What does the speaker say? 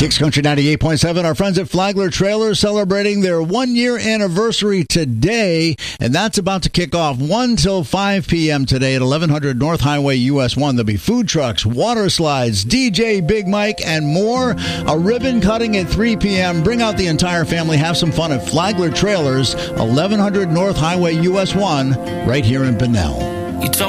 Kicks Country 98.7. Our friends at Flagler Trailers celebrating their 1-year anniversary today, and that's about to kick off 1 till 5 p.m. today at 1100 North Highway US 1. There'll be food trucks, water slides, DJ Big Mike, and more. A ribbon cutting at 3 p.m. Bring out the entire family. Have some fun at Flagler Trailers, 1100 North Highway US 1, right here in Bunnell. You told